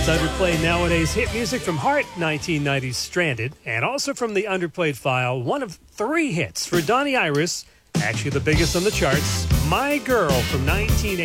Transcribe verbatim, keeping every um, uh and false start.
It's underplayed nowadays hit music from Heart, nineteen nineties Stranded, and also from the Underplayed file, one of three hits for Donnie Iris, actually the biggest on the charts, My Girl from nineteen eighty.